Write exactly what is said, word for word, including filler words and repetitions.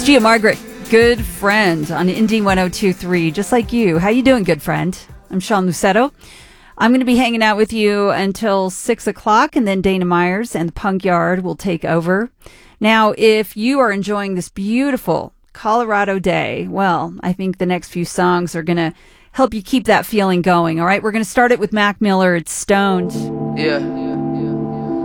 Gia Margaret, good friend on Indie one oh two point three, just like you. How you doing, good friend? I'm Sean Lucetto. I'm going to be hanging out with you until six o'clock, and then Dana Myers and the Punk Yard will take over. Now, if you are enjoying this beautiful Colorado day, well, I think the next few songs are going to help you keep that feeling going, all right? We're going to start it with Mac Miller. It's Stoned. Yeah.